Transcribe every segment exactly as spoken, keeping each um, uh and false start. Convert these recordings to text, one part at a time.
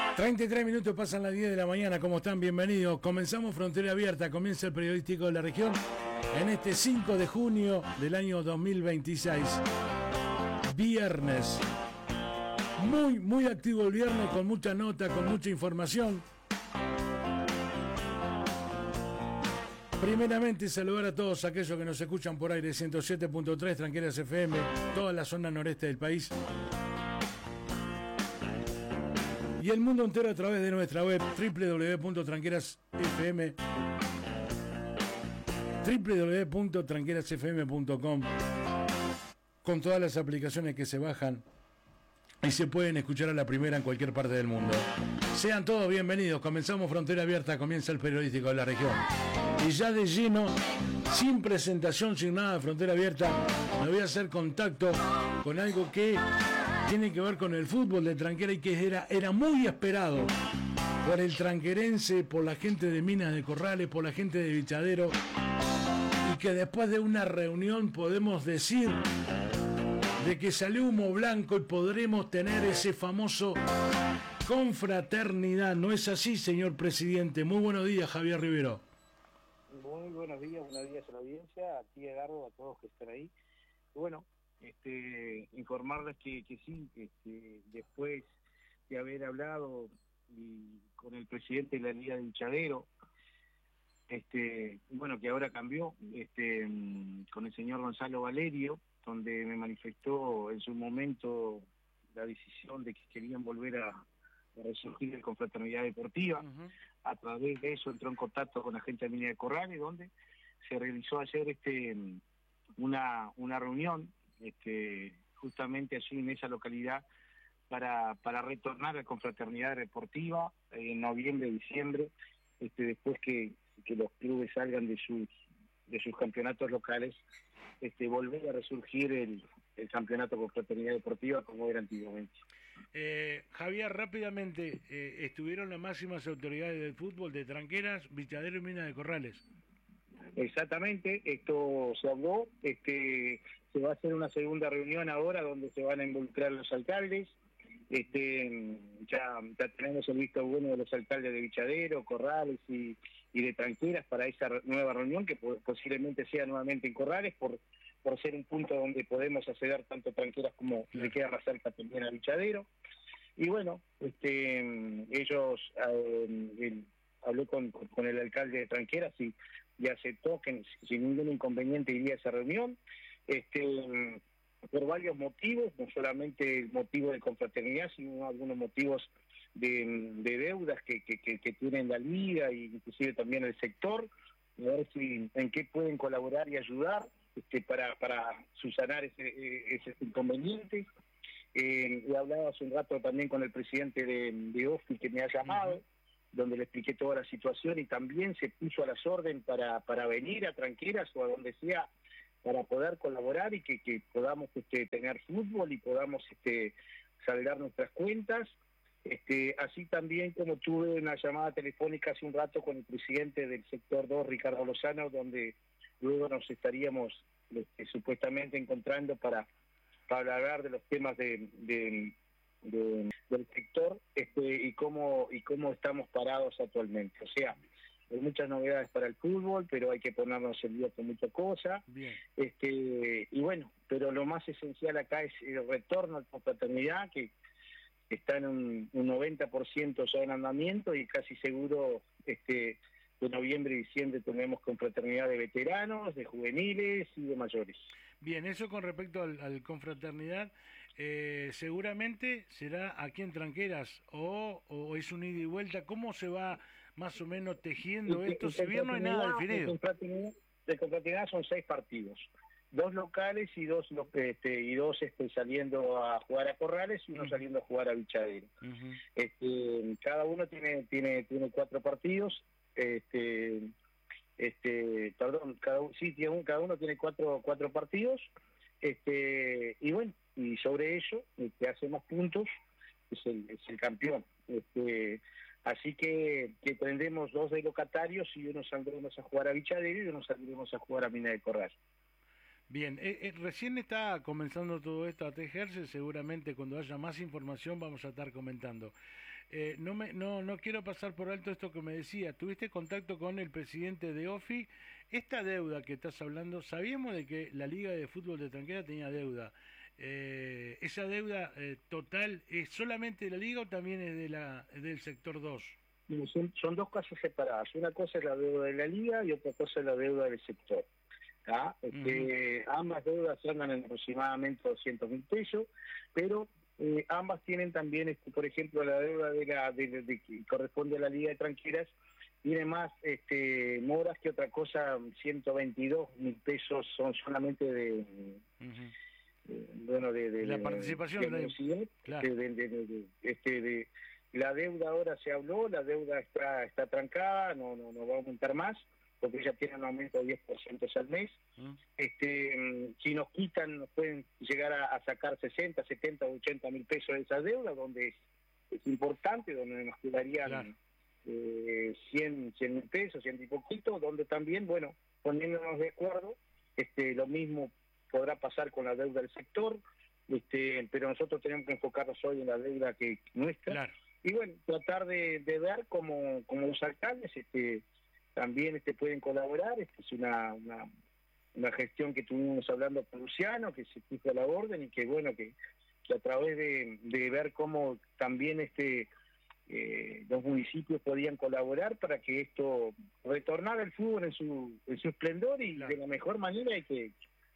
treinta y tres minutos pasan las diez de la mañana. ¿Cómo están? Bienvenidos. Comenzamos Frontera Abierta. Comienza el periodístico de la región en este cinco de junio del año dos mil veintiséis. Viernes. Muy, muy activo el viernes, con mucha nota, con mucha información. Primeramente, saludar a todos aquellos que nos escuchan por aire ciento siete punto tres, Tranqueras F M, toda la zona noreste del país. Y el mundo entero a través de nuestra web doble u doble u doble u punto tranqueras f m doble u doble u doble u punto tranqueras f m punto com, con todas las aplicaciones que se bajan y se pueden escuchar a la primera en cualquier parte del mundo. Sean todos bienvenidos. Comenzamos Frontera Abierta, comienza el periodístico de la región. Y ya de lleno, sin presentación, sin nada de Frontera Abierta, me voy a hacer contacto con algo que tiene que ver con el fútbol de Tranquera y que era, era muy esperado por el tranquerense, por la gente de Minas de Corrales, por la gente de Bichadero, y que después de una reunión podemos decir de que salió humo blanco y podremos tener ese famoso confraternidad. ¿No es así, señor presidente? Muy buenos días, Javier Rivero. Muy buenos días, buenos días a la audiencia, a ti, Edgardo, a todos que están ahí. Bueno, este, informarles que, que sí, este, después de haber hablado y con el presidente de la Liga de Bichadero, este, bueno, que ahora cambió, este, con el señor Gonzalo Valerio, donde me manifestó en su momento la decisión de que querían volver a, a resurgir el Confraternidad Deportiva. Uh-huh. A través de eso entró en contacto con la gente de Minas de Corrales, donde se realizó ayer este, una, una reunión este, justamente allí en esa localidad para, para retornar a la Confraternidad Deportiva en noviembre, diciembre, este, después que, que los clubes salgan de sus, de sus campeonatos locales, este, volver a resurgir el, el campeonato con Confraternidad Deportiva como era antiguamente. Eh, Javier, rápidamente, eh, estuvieron las máximas autoridades del fútbol de Tranqueras, Bichadero y Minas de Corrales. Exactamente, esto se habló, este, se va a hacer una segunda reunión ahora donde se van a involucrar los alcaldes, este, ya, ya tenemos el visto bueno de los alcaldes de Bichadero, Corrales y, y de Tranqueras para esa re- nueva reunión que posiblemente sea nuevamente en Corrales por por ser un punto donde podemos acceder tanto Tranqueras como le queda más cerca también a Bichadero. Y bueno, este ellos, eh, él, habló con, con el alcalde de Tranqueras y, y aceptó que sin ningún inconveniente iría a esa reunión, este por varios motivos, no solamente el motivo de confraternidad, sino algunos motivos de, de deudas que, que, que, que tienen la liga e inclusive también el sector, a ver si en qué pueden colaborar y ayudar. Este, para, para subsanar ese, ese inconveniente. Eh, he hablado hace un rato también con el presidente de, de O F I que me ha llamado, uh-huh. donde le expliqué toda la situación y también se puso a las órdenes para, para venir a Tranqueras o a donde sea para poder colaborar y que, que podamos este, tener fútbol y podamos este, saldar nuestras cuentas. Este, así también como tuve una llamada telefónica hace un rato con el presidente del sector dos, Ricardo Lozano, donde luego nos estaríamos este, supuestamente encontrando para, para hablar de los temas de, de, de, del sector este, y cómo y cómo estamos parados actualmente. O sea, hay muchas novedades para el fútbol, pero hay que ponernos el día con mucha cosa. Bien. Este, y bueno, pero lo más esencial acá es el retorno a la confraternidad, que está en un, un noventa por ciento ya en andamiento y casi seguro este de noviembre y diciembre tenemos confraternidad de veteranos, de juveniles y de mayores. Bien, eso con respecto al, al confraternidad, eh, seguramente será aquí en Tranqueras o, o es un ida y vuelta. ¿Cómo se va más o menos tejiendo y, esto? y Si bien no hay nada definido. De confraternidad, de confraternidad son seis partidos, dos locales y dos este, y dos este, saliendo a jugar a Corrales y uno uh-huh. saliendo a jugar a Bichadero. Uh-huh. Este, cada uno tiene tiene tiene cuatro partidos. Este, este, perdón, cada, sí, tiene un, cada uno tiene cuatro, cuatro partidos, este, y bueno, y sobre ello, el que hace más puntos es el, es el campeón. Este, así que, que tendremos dos de locatarios y uno saldremos a jugar a Bichadero y uno saldremos a jugar a Minas de Corrales. Bien, eh, eh, recién está comenzando todo esto a tejerse, seguramente cuando haya más información vamos a estar comentando. Eh, no, me, no, no quiero pasar por alto esto que me decía, tuviste contacto con el presidente de O F I, esta deuda que estás hablando, sabíamos de que la Liga de Fútbol de Tranquera tenía deuda, eh, ¿esa deuda eh, total es solamente de la Liga o también es de la, del sector dos? Son, son dos cosas separadas, una cosa es la deuda de la Liga y otra cosa es la deuda del sector. ¿Ah? Este, uh-huh. Ambas deudas andan en aproximadamente doscientos mil pesos, pero eh, ambas tienen también, este, por ejemplo, la deuda de la de, de, de, que corresponde a la Liga de Tranqueras, tiene más este, moras que otra cosa, ciento veintidós mil pesos son solamente de, uh-huh. de bueno, de, de la de, participación de, de, de, claro. de, de, de, de, este, de la deuda ahora se habló, la deuda está está trancada, no no no va a aumentar más, porque ya tienen un aumento de diez por ciento al mes. ¿Mm? Este, si nos quitan, nos pueden llegar a, a sacar sesenta, setenta o ochenta mil pesos de esa deuda, donde es, es importante, donde nos quedarían claro. eh, cien mil pesos, cien y poquito, donde también, bueno, poniéndonos de acuerdo, este, lo mismo podrá pasar con la deuda del sector, este, pero nosotros tenemos que enfocarnos hoy en la deuda que nuestra, claro. y bueno, tratar de, de ver como, como los alcaldes, este, también este, pueden colaborar. Esta es una, una, una gestión que tuvimos hablando con Luciano, que se puso a la orden y que bueno, que, que a través de, de ver cómo también este eh, los municipios podían colaborar para que esto retornara el fútbol en su, en su esplendor y claro. de la mejor manera, y que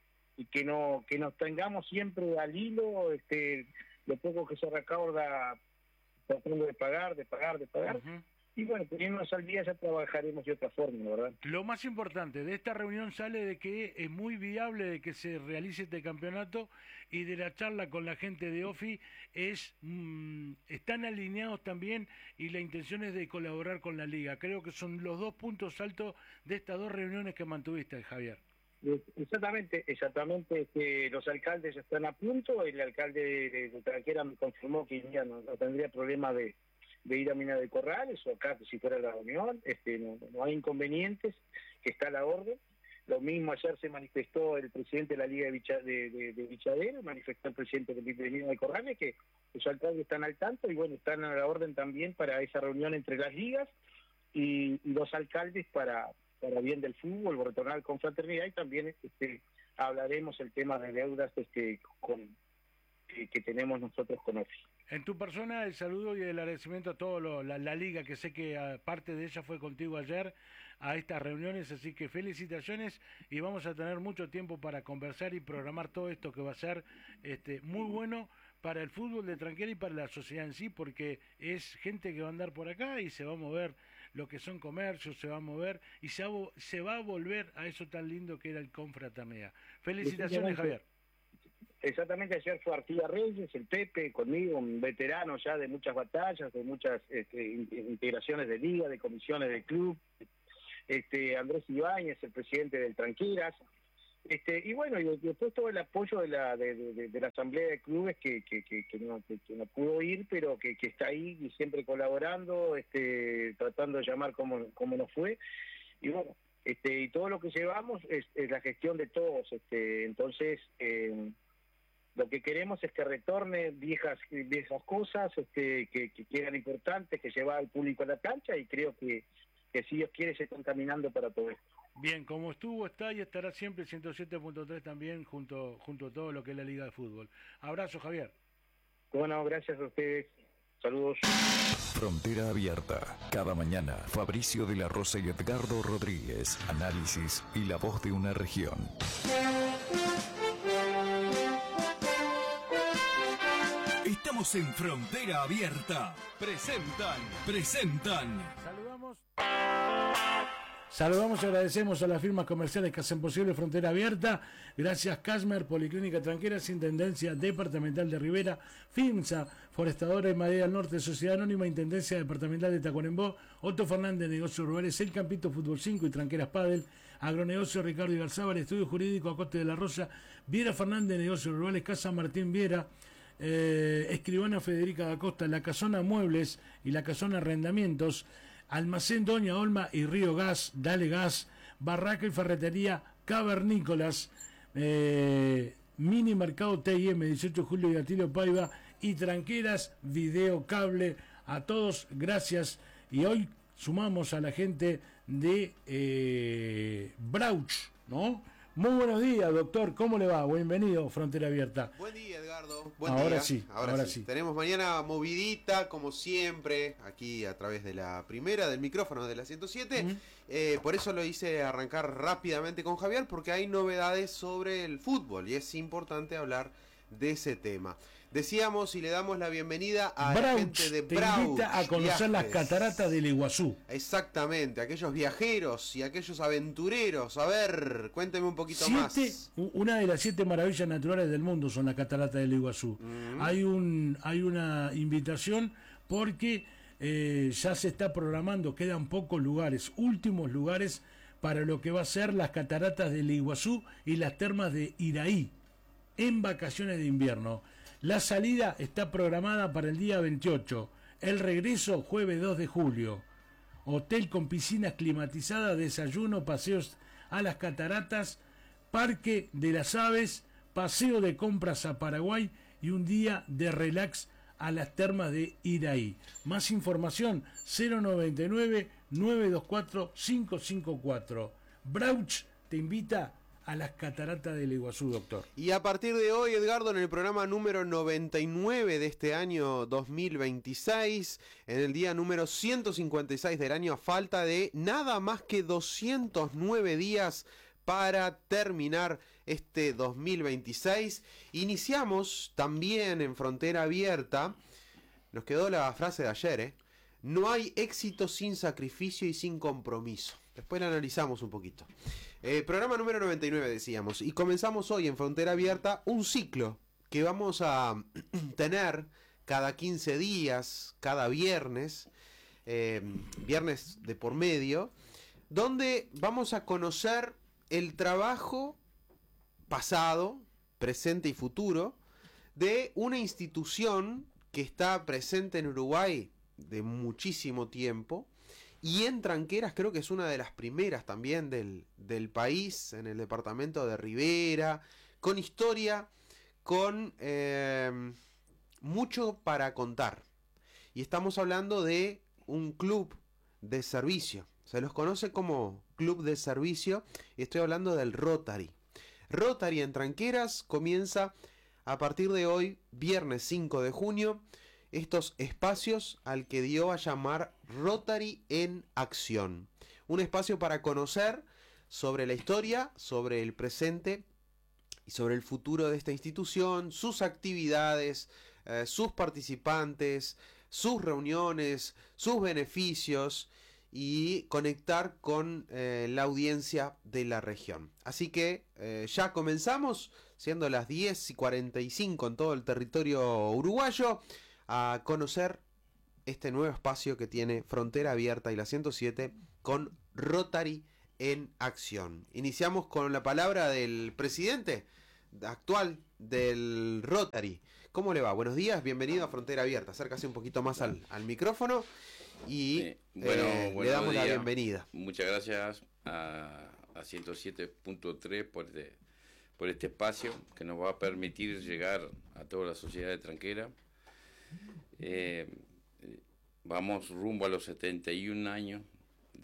y que no que nos tengamos siempre al hilo, este lo poco que se recauda tratando de pagar, de pagar, de pagar. Uh-huh. Y bueno, poniéndonos al día ya trabajaremos de otra forma, ¿verdad? Lo más importante de esta reunión sale de que es muy viable de que se realice este campeonato, y de la charla con la gente de O F I es mmm, están alineados también, y la intención es de colaborar con la Liga. Creo que son los dos puntos altos de estas dos reuniones que mantuviste, Javier. Exactamente, exactamente. Este, los alcaldes están a punto. El alcalde de, de Tranquera me confirmó que ya no, no tendría problema de de ir a Mina de Corrales o acá si fuera la reunión, este, no, no hay inconvenientes, que está a la orden. Lo mismo ayer se manifestó el presidente de la Liga de, Vicha, de, de, de Vichadero, manifestó el presidente de, de Mina de Corrales, que los alcaldes están al tanto y bueno, están a la orden también para esa reunión entre las ligas y, y los alcaldes para, para bien del fútbol, retornar con fraternidad, y también este, hablaremos el tema de deudas este, con, que, que tenemos nosotros con O F I. En tu persona, el saludo y el agradecimiento a toda la, la liga, que sé que a, parte de ella fue contigo ayer a estas reuniones, así que felicitaciones, y vamos a tener mucho tiempo para conversar y programar todo esto que va a ser este, muy bueno para el fútbol de Tranquera y para la sociedad en sí, porque es gente que va a andar por acá y se va a mover lo que son comercios, se va a mover y se va, se va a volver a eso tan lindo que era el Confraternidad. Felicitaciones, Javier. Exactamente, ayer fue Artigas Reyes, el Pepe, conmigo, un veterano ya de muchas batallas, de muchas este, integraciones de liga, de comisiones de club, este, Andrés Ibáñez, el presidente del Tranqueras, este, y bueno, y después todo el apoyo de la de, de, de la asamblea de clubes que, que, que, que, no, que, que no pudo ir, pero que, que está ahí y siempre colaborando, este, tratando de llamar como, como nos fue, y bueno, este, y todo lo que llevamos es, es la gestión de todos, este, entonces eh, lo que queremos es que retorne viejas viejas cosas este, que, que quedan importantes, que lleva al público a la cancha, y creo que, que si Dios quiere se están caminando para todo esto. Bien, como estuvo, está y estará siempre ciento siete punto tres también junto, junto a todo lo que es la Liga de Fútbol. Abrazo, Javier. Bueno, gracias a ustedes. Saludos. Frontera Abierta. Cada mañana, Fabricio de la Rosa y Edgardo Rodríguez. Análisis y la voz de una región. Estamos en Frontera Abierta. Presentan, presentan. Saludamos. Saludamos y agradecemos a las firmas comerciales que hacen posible Frontera Abierta. Gracias Casmer, Policlínica Tranqueras, Intendencia Departamental de Rivera, FIMSA, Forestadora y Madera del Norte, Sociedad Anónima, Intendencia Departamental de Tacuarembó, Otto Fernández, Negocios Rurales, El Campito Fútbol cinco y Tranqueras Padel, Agronegocio Ricardo Igarzábal, Estudio Jurídico Acoste de la Rosa, Viera Fernández, Negocios Rurales, Casa Martín Viera, eh, Escribana Federica da Costa, La Casona Muebles y La Casona Arrendamientos, Almacén Doña Olma y Río Gas, Dale Gas, Barraca y Ferretería Cavernícolas, eh, Mini Mercado T I M, dieciocho de julio y Atilio Paiva, y Tranqueras Video Cable. A todos, gracias. Y hoy sumamos a la gente de eh, Brauch, ¿no? Muy buenos días, doctor. ¿Cómo le va? Bienvenido, Frontera Abierta. Buen día, Edgardo. Buen ahora día. sí, ahora, ahora sí. sí. Tenemos mañana movidita, como siempre, aquí a través de la primera, del micrófono de la ciento siete. Uh-huh. Eh, por eso lo hice arrancar rápidamente con Javier, porque hay novedades sobre el fútbol y es importante hablar de ese tema. Decíamos y le damos la bienvenida a Brauch, la gente de Brauch. Te invita a conocer Viajes. Las cataratas del Iguazú. Exactamente, aquellos viajeros y aquellos aventureros. A ver, cuénteme un poquito siete, más. Una de las siete maravillas naturales del mundo son las cataratas del Iguazú. Mm. Hay un, hay una invitación porque eh, ya se está programando, quedan pocos lugares, últimos lugares para lo que va a ser las cataratas del Iguazú y las termas de Iraí en vacaciones de invierno. La salida está programada para el día veintiocho, el regreso jueves dos de julio. Hotel con piscinas climatizadas, desayuno, paseos a las cataratas, parque de las aves, paseo de compras a Paraguay y un día de relax a las termas de Iraí. Más información cero noventa y nueve, nueve dos cuatro, cinco cinco cuatro. Brauch te invita a las cataratas del Iguazú, doctor. Y a partir de hoy, Edgardo, en el programa número noventa y nueve de este año dos mil veintiséis, en el día número ciento cincuenta y seis del año, a falta de nada más que doscientos nueve días para terminar este dos mil veintiséis, iniciamos también en Frontera Abierta. Nos quedó la frase de ayer, ¿eh? No hay éxito sin sacrificio y sin compromiso. Después la analizamos un poquito. Eh, programa número noventa y nueve, decíamos, y comenzamos hoy en Frontera Abierta un ciclo que vamos a tener cada quince días, cada viernes, eh, viernes de por medio, donde vamos a conocer el trabajo pasado, presente y futuro de una institución que está presente en Uruguay de muchísimo tiempo. Y en Tranqueras creo que es una de las primeras también del, del país, en el departamento de Rivera, con historia, con eh, mucho para contar. Y estamos hablando de un club de servicio. Se los conoce como club de servicio y estoy hablando del Rotary. Rotary en Tranqueras comienza a partir de hoy, viernes cinco de junio, estos espacios al que dio a llamar Rotary en Acción. Un espacio para conocer sobre la historia, sobre el presente y sobre el futuro de esta institución, sus actividades, eh, sus participantes, sus reuniones, sus beneficios y conectar con eh, la audiencia de la región. Así que eh, ya comenzamos, siendo las diez y cuarenta y cinco en todo el territorio uruguayo, a conocer este nuevo espacio que tiene Frontera Abierta y la ciento siete con Rotary en Acción. Iniciamos con la palabra del presidente actual del Rotary. ¿Cómo le va? Buenos días, bienvenido a Frontera Abierta. Acércase un poquito más al, al micrófono y eh, bueno, eh, le damos días. La bienvenida. Muchas gracias a, a ciento siete punto tres por este, por este espacio que nos va a permitir llegar a toda la sociedad de Tranquera. Eh, vamos rumbo a los setenta y un años de,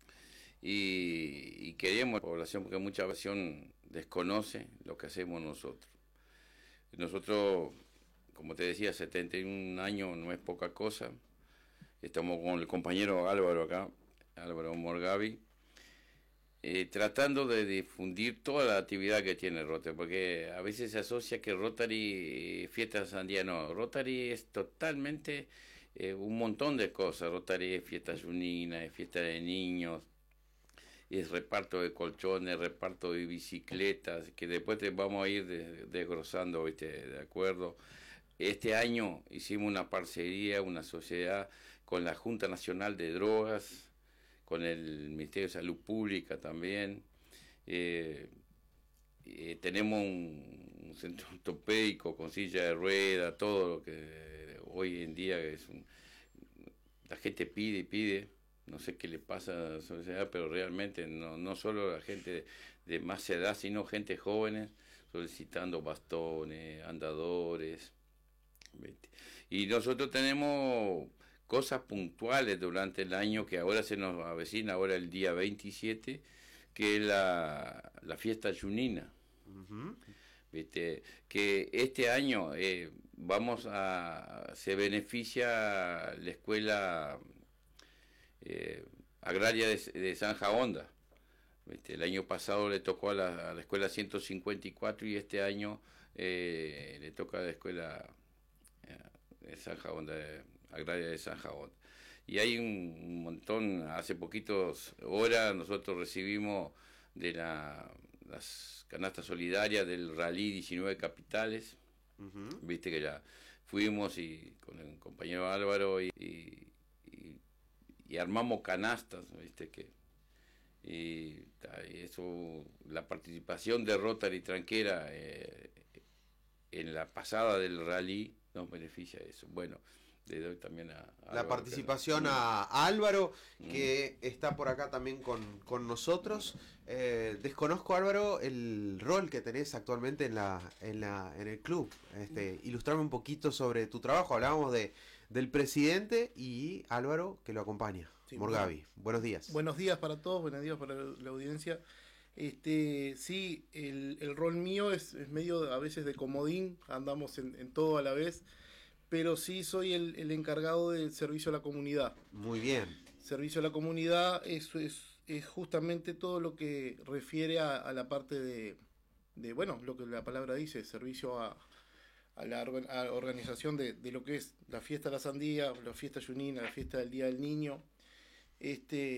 y, y queremos la población, porque mucha población desconoce lo que hacemos nosotros. Nosotros, como te decía, setenta y un años no es poca cosa. Estamos con el compañero Álvaro acá, Álvaro Morgavi, eh, tratando de difundir toda la actividad que tiene Rotary, porque a veces se asocia que Rotary, fiestas sandía, no, Rotary es totalmente eh, un montón de cosas. Rotary es fiesta junina, es fiesta de niños, es reparto de colchones, reparto de bicicletas, que después te vamos a ir de, desglosando, ¿viste? De acuerdo. Este año hicimos una parcería, una sociedad con la Junta Nacional de Drogas, con el Ministerio de Salud Pública también. Eh, eh, tenemos un, un centro ortopédico con silla de rueda, todo lo que hoy en día es un, la gente pide y pide. no sé qué le pasa a la sociedad, pero realmente no, no solo la gente de, de más edad, sino gente jóvenes solicitando bastones, andadores. ¿Viste? Y nosotros tenemos cosas puntuales durante el año que ahora se nos avecina, ahora el día veintisiete, que es la, la fiesta junina. Uh-huh. ¿Viste? Que este año eh, vamos a, se beneficia la escuela eh, agraria de, de Zanja Honda. ¿Viste? El año pasado le tocó a la, a la escuela ciento cincuenta y cuatro y este año eh, le toca a la escuela eh, de Zanja Honda, de, agraria de Zanja Honda. Y hay un, un montón, hace poquitos horas nosotros recibimos de la, las canastas solidarias del Rally diecinueve Capitales. Uh-huh. Viste que ya fuimos y con el compañero Álvaro y, y, y, y armamos canastas, viste que y, y eso, la participación de Rotary Tranquera eh, en la pasada del Rally nos beneficia eso. Bueno, le doy también a, a la Álvaro, participación que, a, a Álvaro, que mm. está por acá también con, con nosotros. Eh, desconozco, Álvaro, el rol que tenés actualmente en la en la en el club. Este, ilustrame un poquito sobre tu trabajo. Hablábamos de del presidente y Álvaro, que lo acompaña. Sí, Morgavi, bueno, buenos días. Buenos días para todos, buenos días para la audiencia. Este, sí, el, el rol mío es, es medio a veces de comodín, andamos en, en todo a la vez, pero sí soy el, el encargado del servicio a la comunidad. Muy bien. Servicio a la comunidad es, es, es justamente todo lo que refiere a, a la parte de, de, bueno, lo que la palabra dice, servicio a, a la a organización de, de lo que es la fiesta de la sandía, la fiesta junina, la fiesta del Día del Niño. Este